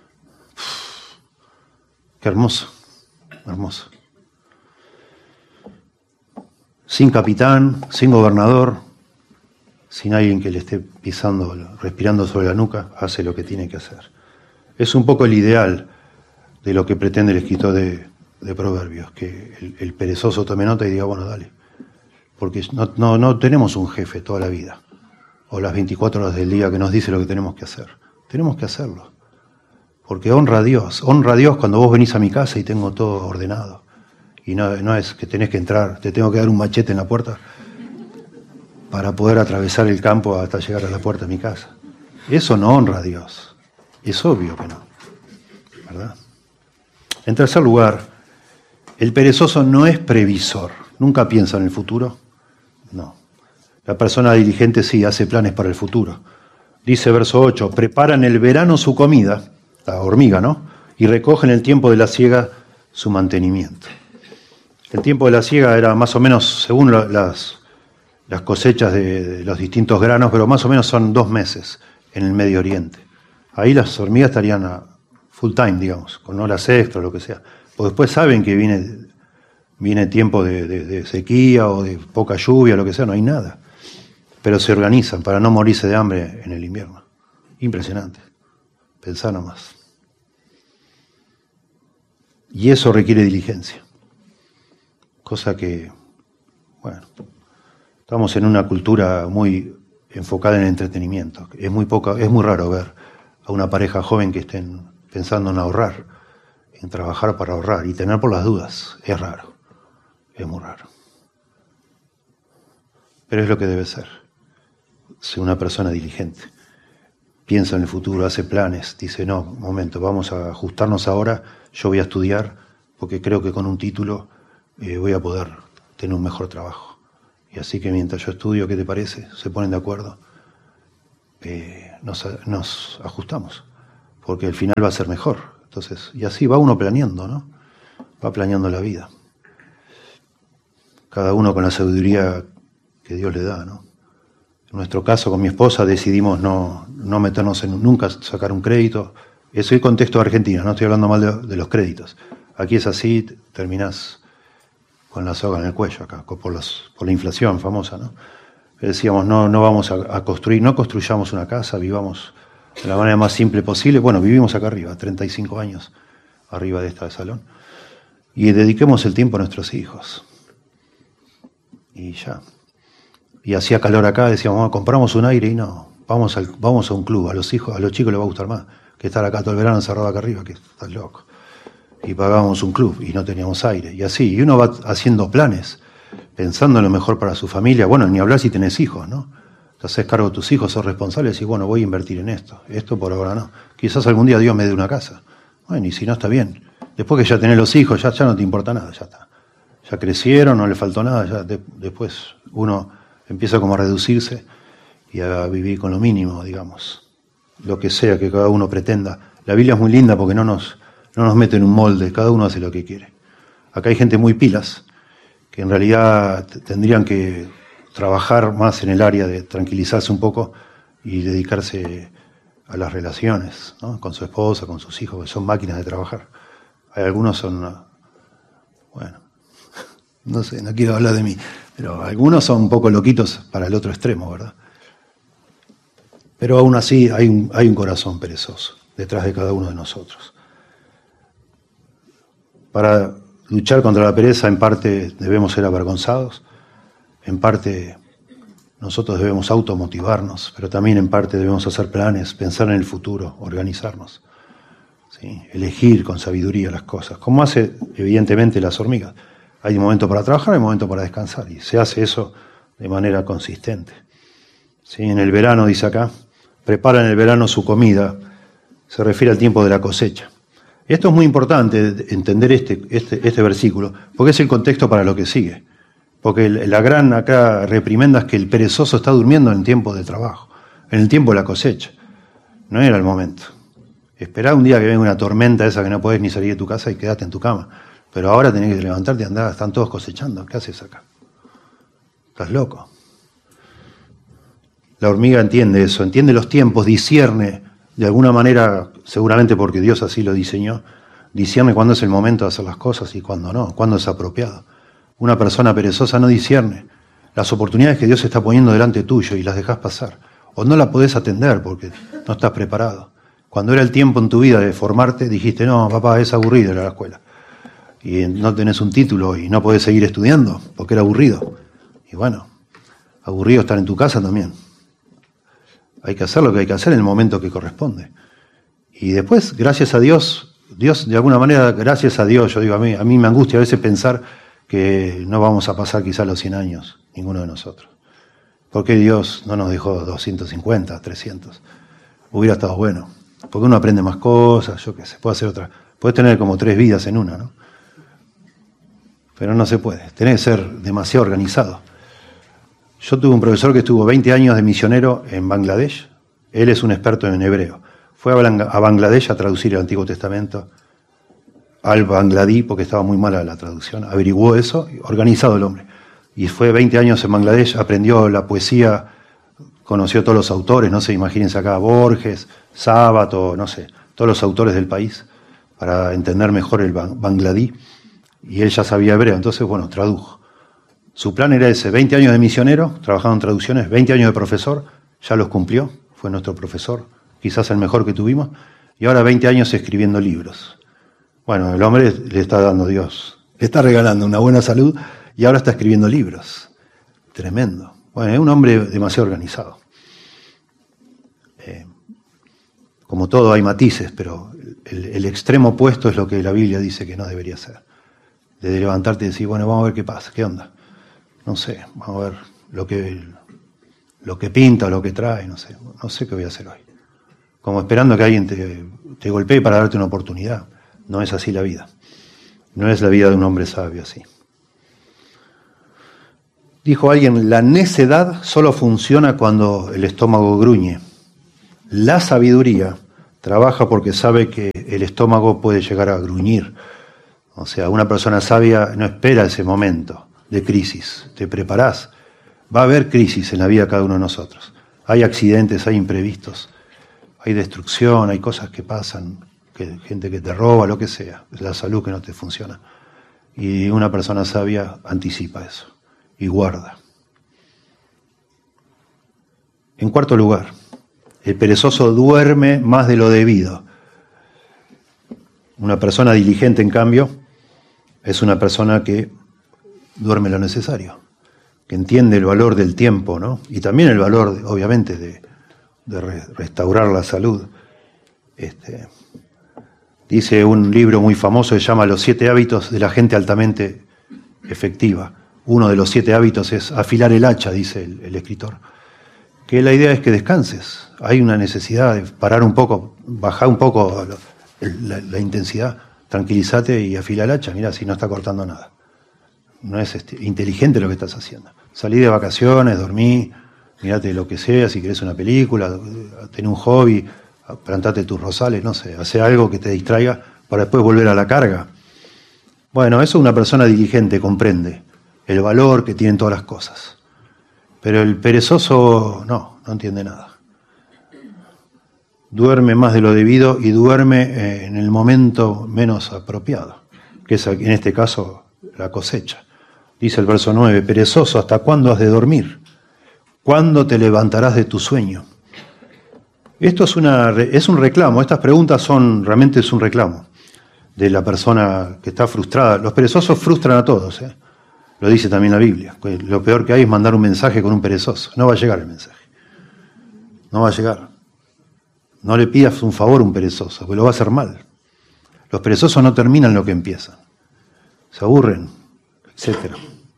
S1: Qué hermoso, hermoso. Sin capitán, sin gobernador, sin alguien que le esté pisando, respirando sobre la nuca, hace lo que tiene que hacer. Es un poco el ideal de lo que pretende el escritor de Proverbios, que el perezoso tome nota y diga, bueno, dale. Porque no tenemos un jefe toda la vida, o las 24 horas del día que nos dice lo que tenemos que hacer. Tenemos que hacerlo. Porque honra a Dios cuando vos venís a mi casa y tengo todo ordenado. Y no es que tenés que entrar, te tengo que dar un machete en la puerta para poder atravesar el campo hasta llegar a la puerta de mi casa. Eso no honra a Dios. Es obvio que no. ¿Verdad? En tercer lugar, el perezoso no es previsor. Nunca piensa en el futuro. No. La persona diligente sí hace planes para el futuro. Dice verso 8, prepara en el verano su comida, la hormiga, ¿no? Y recoge en el tiempo de la siega su mantenimiento. El tiempo de la siega era más o menos, según las cosechas de los distintos granos, pero más o menos son 2 meses en el Medio Oriente. Ahí las hormigas estarían a full time, digamos, con horas extra o lo que sea. Pues después saben que viene tiempo de sequía o de poca lluvia, lo que sea, no hay nada. Pero se organizan para no morirse de hambre en el invierno. Impresionante. Pensá nomás. Y eso requiere diligencia. Cosa que, bueno, estamos en una cultura muy enfocada en el entretenimiento. Es muy raro ver a una pareja joven que estén pensando en ahorrar, en trabajar para ahorrar y tener por las dudas. Es raro. Es muy raro. Pero es lo que debe ser. Ser una persona diligente. Piensa en el futuro, hace planes, dice, no, un momento, vamos a ajustarnos ahora, yo voy a estudiar, porque creo que con un título voy a poder tener un mejor trabajo. Y así que mientras yo estudio, ¿qué te parece? Se ponen de acuerdo, nos ajustamos, porque el final va a ser mejor. Entonces, y así va uno planeando, ¿no? Va planeando la vida. Cada uno con la sabiduría que Dios le da, ¿no? En nuestro caso, con mi esposa, decidimos no meternos nunca sacar un crédito. Es el contexto de Argentina, no estoy hablando mal de los créditos. Aquí es así, terminás con la soga en el cuello acá, por la inflación famosa, ¿no? Decíamos, no vamos a construir, no construyamos una casa, vivamos de la manera más simple posible. Bueno, vivimos acá arriba, 35 años arriba de este salón. Y dediquemos el tiempo a nuestros hijos. Y ya. Y hacía calor acá, decíamos, bueno, compramos un aire y no, vamos a un club, a los chicos les va a gustar más que estar acá todo el verano encerrado acá arriba, que estás loco. y pagábamos un club y no teníamos aire. Y así, y uno va haciendo planes, pensando en lo mejor para su familia. Bueno, ni hablar si tenés hijos, ¿no? Te haces cargo de tus hijos, sos responsable y decís, bueno, voy a invertir en esto. Esto por ahora no. Quizás algún día Dios me dé una casa. Bueno, y si no, está bien. Después que ya tenés los hijos, ya no te importa nada, ya está. Ya crecieron, no le faltó nada, ya después uno empieza como a reducirse y a vivir con lo mínimo, digamos. Lo que sea que cada uno pretenda. La Biblia es muy linda porque no nos mete en un molde, cada uno hace lo que quiere. Acá hay gente muy pilas, que en realidad tendrían que trabajar más en el área de tranquilizarse un poco y dedicarse a las relaciones, ¿no? Con su esposa, con sus hijos, que son máquinas de trabajar. Hay algunos son, bueno, no sé, no quiero hablar de mí, pero algunos son un poco loquitos para el otro extremo, ¿verdad? Pero aún así hay un corazón perezoso detrás de cada uno de nosotros. Para luchar contra la pereza, en parte debemos ser avergonzados, en parte nosotros debemos automotivarnos, pero también en parte debemos hacer planes, pensar en el futuro, organizarnos, ¿sí? Elegir con sabiduría las cosas, como hace evidentemente las hormigas. Hay un momento para trabajar, hay un momento para descansar, y se hace eso de manera consistente. ¿Sí? En el verano, dice acá, prepara en el verano su comida, se refiere al tiempo de la cosecha. Esto es muy importante, entender este versículo, porque es el contexto para lo que sigue. Porque la gran acá reprimenda es que el perezoso está durmiendo en el tiempo de trabajo, en el tiempo de la cosecha. No era el momento. Esperá un día que venga una tormenta esa que no podés ni salir de tu casa y quedate en tu cama. Pero ahora tenés que levantarte y andar, están todos cosechando. ¿Qué haces acá? Estás loco. La hormiga entiende eso, entiende los tiempos, discierne de alguna manera, seguramente porque Dios así lo diseñó, discierne cuándo es el momento de hacer las cosas y cuándo no, cuándo es apropiado. Una persona perezosa no discierne las oportunidades que Dios está poniendo delante tuyo y las dejas pasar. O no la podés atender porque no estás preparado. Cuando era el tiempo en tu vida de formarte, dijiste, no, papá, es aburrido ir a la escuela. Y no tenés un título y no podés seguir estudiando porque era aburrido. Y bueno, aburrido estar en tu casa también. Hay que hacer lo que hay que hacer en el momento que corresponde. Y después, gracias a Dios, de alguna manera, gracias a Dios, yo digo, a mí me angustia a veces pensar que no vamos a pasar quizás los 100 años, ninguno de nosotros. ¿Por qué Dios no nos dejó 250, 300? Hubiera estado bueno. Porque uno aprende más cosas, yo qué sé, puede hacer otra. Puedes tener como 3 vidas en una, ¿no? Pero no se puede, tenés que ser demasiado organizado. Yo tuve un profesor que estuvo 20 años de misionero en Bangladesh. Él es un experto en hebreo. Fue a Bangladesh a traducir el Antiguo Testamento al bangladí, porque estaba muy mala la traducción. Averiguó eso, organizado el hombre. Y fue 20 años en Bangladesh, aprendió la poesía, conoció a todos los autores, no sé, imagínense acá, Borges, Sábato, no sé, todos los autores del país, para entender mejor el bangladí. Y él ya sabía hebreo, entonces, bueno, tradujo. Su plan era ese, 20 años de misionero, trabajando en traducciones, 20 años de profesor, ya los cumplió, fue nuestro profesor, quizás el mejor que tuvimos, y ahora 20 años escribiendo libros. Bueno, el hombre le está dando Dios, le está regalando una buena salud y ahora está escribiendo libros. Tremendo. Bueno, es un hombre demasiado organizado. Como todo hay matices, pero el extremo opuesto es lo que la Biblia dice que no debería ser. De levantarte y decir, bueno, vamos a ver qué pasa, qué onda. No sé, vamos a ver lo que pinta, lo que trae, no sé qué voy a hacer hoy. Como esperando que alguien te golpee para darte una oportunidad. No es así la vida. No es la vida de un hombre sabio así. Dijo alguien, la necedad solo funciona cuando el estómago gruñe. La sabiduría trabaja porque sabe que el estómago puede llegar a gruñir. O sea, una persona sabia no espera ese momento de crisis. Te preparás. Va a haber crisis en la vida de cada uno de nosotros. Hay accidentes, hay imprevistos, hay destrucción, hay cosas que pasan, gente que te roba, lo que sea, la salud que no te funciona. Y una persona sabia anticipa eso y guarda. En cuarto lugar, el perezoso duerme más de lo debido. Una persona diligente, en cambio, es una persona que duerme lo necesario, que entiende el valor del tiempo, ¿no? Y también el valor, obviamente, de restaurar la salud. Dice un libro muy famoso que se llama Los 7 hábitos de la gente altamente efectiva. Uno de los 7 hábitos es afilar el hacha, dice el escritor. Que la idea es que descanses. Hay una necesidad de parar un poco, bajar un poco la intensidad, tranquilízate y afila el hacha. Mirá, si no está cortando nada. No es inteligente lo que estás haciendo. Salí de vacaciones, dormí, mirate lo que sea, si querés una película, ten un hobby, plantate tus rosales, no sé, hace algo que te distraiga para después volver a la carga. Bueno, eso una persona diligente comprende el valor que tienen todas las cosas. Pero el perezoso no entiende nada. Duerme más de lo debido y duerme en el momento menos apropiado, que es en este caso la cosecha. Dice el verso 9, perezoso, ¿hasta cuándo has de dormir? ¿Cuándo te levantarás de tu sueño? Esto es un reclamo, estas preguntas realmente es un reclamo de la persona que está frustrada. Los perezosos frustran a todos, lo dice también la Biblia. Lo peor que hay es mandar un mensaje con un perezoso. No va a llegar el mensaje. No va a llegar. No le pidas un favor a un perezoso, porque lo va a hacer mal. Los perezosos no terminan lo que empiezan. Se aburren, etc.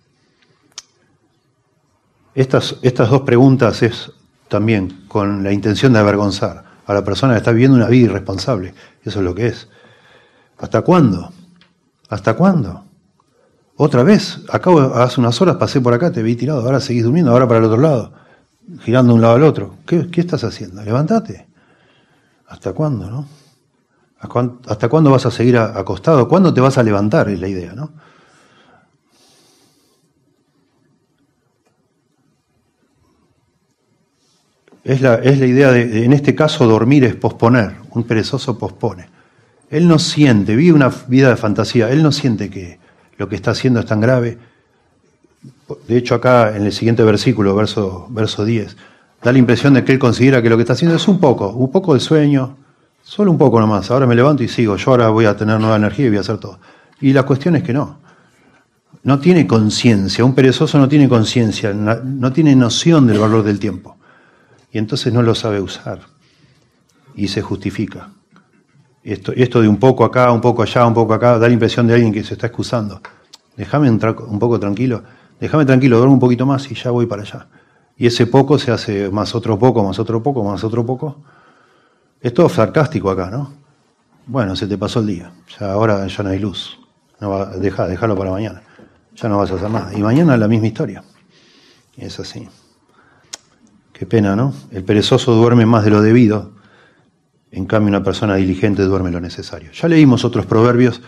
S1: Estas dos preguntas es también con la intención de avergonzar a la persona que está viviendo una vida irresponsable. Eso es lo que es. ¿Hasta cuándo? ¿Hasta cuándo? Otra vez, hace unas horas pasé por acá, te vi tirado, ahora seguís durmiendo, ahora para el otro lado, girando de un lado al otro. ¿Qué estás haciendo? Levántate. ¿Hasta cuándo, no? ¿Hasta cuándo vas a seguir acostado? ¿Cuándo te vas a levantar? Es la idea, ¿no? Es la idea de, en este caso, dormir es posponer. Un perezoso pospone. Él no siente, vive una vida de fantasía, él no siente que lo que está haciendo es tan grave. De hecho, acá en el siguiente versículo, verso 10, da la impresión de que él considera que lo que está haciendo es un poco de sueño, solo un poco nomás. Ahora me levanto y sigo, yo ahora voy a tener nueva energía y voy a hacer todo. Y la cuestión es que no tiene conciencia, un perezoso no tiene conciencia, no tiene noción del valor del tiempo. Y entonces no lo sabe usar y se justifica. Esto de un poco acá, un poco allá, un poco acá, da la impresión de alguien que se está excusando. Déjame un poco tranquilo, duermo un poquito más y ya voy para allá. Y ese poco se hace más otro poco, más otro poco, más otro poco. Es todo sarcástico acá, ¿no? Bueno, se te pasó el día, ahora ya no hay luz. Déjalo para mañana, ya no vas a hacer nada. Y mañana la misma historia. Es así. Qué pena, ¿no? El perezoso duerme más de lo debido. En cambio, una persona diligente duerme lo necesario. Ya leímos otros proverbios.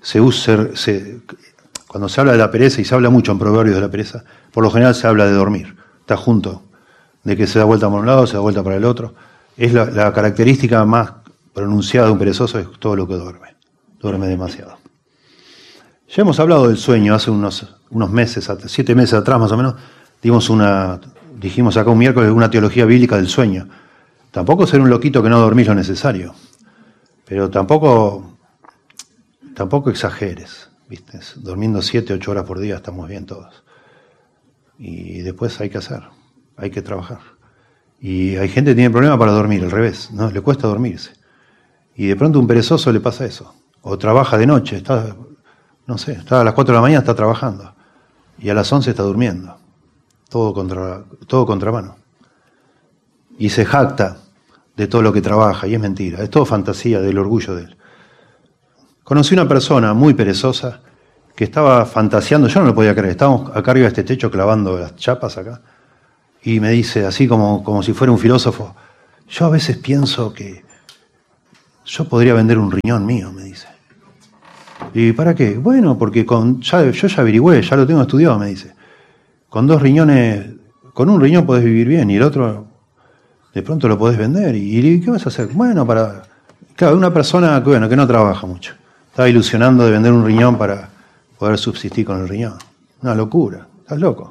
S1: Cuando se habla de la pereza, y se habla mucho en proverbios de la pereza, por lo general se habla de dormir. Está junto, de que se da vuelta por un lado, se da vuelta para el otro. Es la característica más pronunciada de un perezoso, es todo lo que duerme. Duerme demasiado. Ya hemos hablado del sueño hace unos meses, 7 meses atrás más o menos. Dijimos acá un miércoles una teología bíblica del sueño. Tampoco ser un loquito que no dormís lo necesario, pero tampoco exageres, ¿viste? Durmiendo 7, 8 horas por día estamos bien todos. Y después hay que trabajar. Y hay gente que tiene problemas para dormir, al revés, ¿no? Le cuesta dormirse. Y de pronto a un perezoso le pasa eso. O trabaja de noche, está a las 4 de la mañana está trabajando. Y a las 11 está durmiendo. Todo contramano. Y se jacta de todo lo que trabaja, y es mentira, es todo fantasía del orgullo de él. Conocí una persona muy perezosa que estaba fantaseando, yo no lo podía creer, estábamos acá arriba de este techo clavando las chapas acá, y me dice, así como si fuera un filósofo, yo a veces pienso que yo podría vender un riñón mío, me dice. ¿Y para qué? Bueno, porque yo ya averigüé, ya lo tengo estudiado, me dice. Con un riñón podés vivir bien, y el otro de pronto lo podés vender. ¿Y qué vas a hacer? Bueno, claro, una persona que no trabaja mucho. Estaba ilusionando de vender un riñón para poder subsistir con el riñón. Una locura. ¿Estás loco?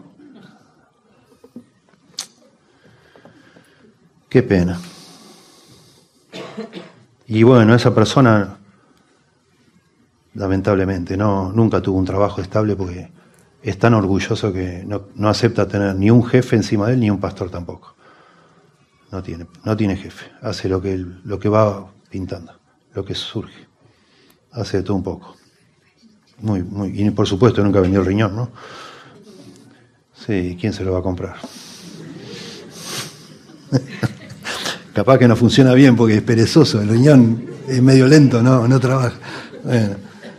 S1: Qué pena. Y bueno, esa persona, lamentablemente, nunca tuvo un trabajo estable porque es tan orgulloso que no acepta tener ni un jefe encima de él, ni un pastor tampoco. No tiene jefe. Hace lo que va pintando, lo que surge. hace de todo un poco. Y por supuesto nunca vendió el riñón, ¿no? Sí, ¿quién se lo va a comprar? Capaz que no funciona bien porque es perezoso, el riñón es medio lento, no trabaja. Bueno.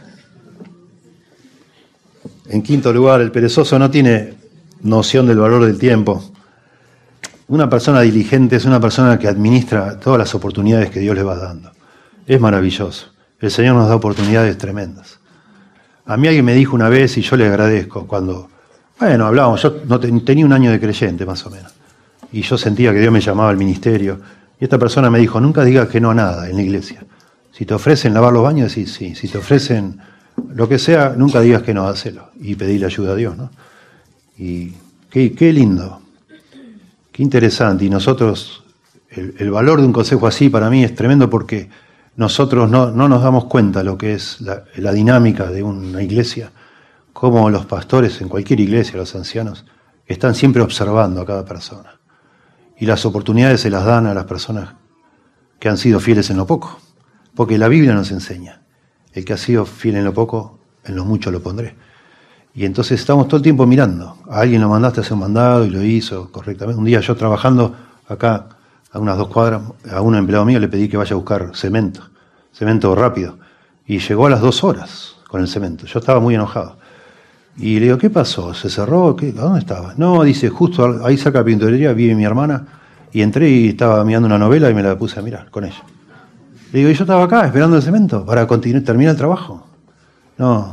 S1: En quinto lugar, el perezoso no tiene noción del valor del tiempo. Una persona diligente es una persona que administra todas las oportunidades que Dios le va dando. Es maravilloso. El Señor nos da oportunidades tremendas. A mí alguien me dijo una vez, y yo le agradezco, cuando, hablábamos, yo tenía un año de creyente más o menos, y yo sentía que Dios me llamaba al ministerio, y esta persona me dijo, nunca digas que no a nada en la iglesia. Si te ofrecen lavar los baños, decís sí. Si te ofrecen lo que sea, nunca digas que no, hacelo. Y pedirle ayuda a Dios, ¿no? Y qué lindo, qué interesante. Y nosotros, el valor de un consejo así para mí es tremendo porque nosotros no nos damos cuenta lo que es la dinámica de una iglesia, cómo los pastores en cualquier iglesia, los ancianos, están siempre observando a cada persona. Y las oportunidades se las dan a las personas que han sido fieles en lo poco. Porque la Biblia nos enseña, el que ha sido fiel en lo poco, en lo mucho lo pondré. Y entonces estamos todo el tiempo mirando. A alguien lo mandaste a hacer un mandado y lo hizo correctamente. Un día yo trabajando acá, a unas 2 cuadras, a un empleado mío le pedí que vaya a buscar cemento rápido. Y llegó a las 2 horas con el cemento. Yo estaba muy enojado. Y le digo, ¿qué pasó? ¿Se cerró? ¿A dónde estaba? No, dice, justo ahí cerca de la pintorería vi a mi hermana y entré y estaba mirando una novela y me la puse a mirar con ella. Le digo, ¿y yo estaba acá esperando el cemento para terminar el trabajo? No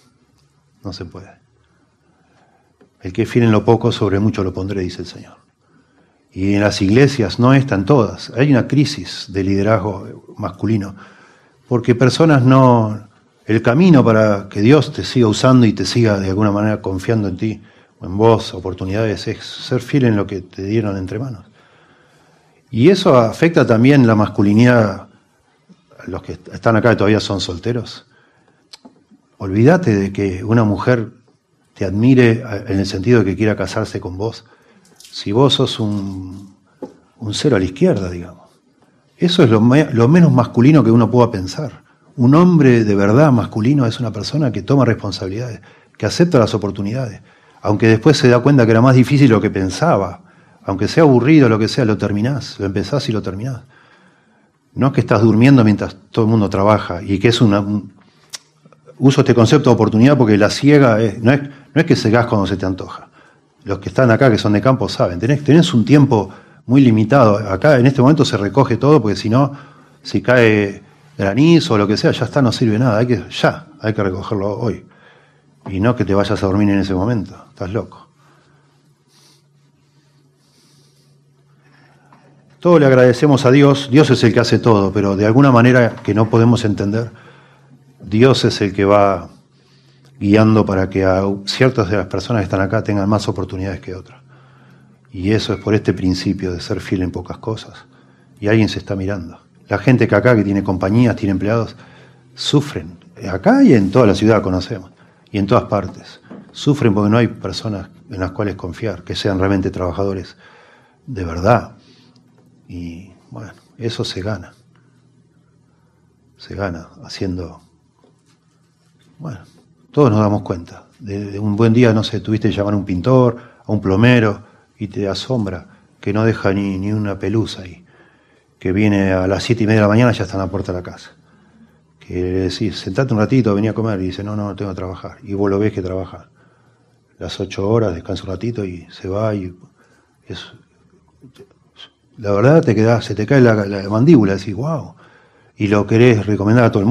S1: se puede. El que es fiel en lo poco, sobre mucho lo pondré, dice el Señor. Y en las iglesias no están todas. Hay una crisis de liderazgo masculino, porque personas el camino para que Dios te siga usando y te siga de alguna manera confiando en ti, o en vos, oportunidades, es ser fiel en lo que te dieron entre manos. Y eso afecta también la masculinidad. Los que están acá y todavía son solteros, olvídate de que una mujer te admire en el sentido de que quiera casarse con vos, si vos sos un cero a la izquierda, digamos. Eso es lo menos masculino que uno pueda pensar. Un hombre de verdad masculino es una persona que toma responsabilidades, que acepta las oportunidades, aunque después se da cuenta que era más difícil de lo que pensaba, aunque sea aburrido, lo que sea, lo terminás, lo empezás y lo terminás. No es que estás durmiendo mientras todo el mundo trabaja y que es uso este concepto de oportunidad porque la ciega no es que cegás cuando se te antoja. Los que están acá, que son de campo, saben. Tenés un tiempo muy limitado. Acá en este momento se recoge todo porque si no, si cae granizo o lo que sea, ya está, no sirve nada. Hay que recogerlo hoy. Y no que te vayas a dormir en ese momento. Estás loco. Todo le agradecemos a Dios. Dios es el que hace todo, pero de alguna manera que no podemos entender, Dios es el que va guiando para que a ciertas de las personas que están acá tengan más oportunidades que otras. Y eso es por este principio de ser fiel en pocas cosas. Y alguien se está mirando. La gente que acá, que tiene compañías, tiene empleados, sufren. Acá y en toda la ciudad conocemos. Y en todas partes. Sufren porque no hay personas en las cuales confiar, que sean realmente trabajadores de verdad. Y bueno, eso se gana. Se gana haciendo... Bueno, todos nos damos cuenta. De un buen día, no sé, tuviste que llamar a un pintor, a un plomero, y te asombra que no deja ni una pelusa ahí. Que viene a las 7:30 de la mañana y ya está en la puerta de la casa. Que le decís, sentate un ratito, vení a comer, y dice, no, tengo que trabajar. Y vos lo ves que trabaja las 8 horas, descansa un ratito y se va. Y la verdad se te cae la mandíbula, decís, wow. Y lo querés recomendar a todo el mundo.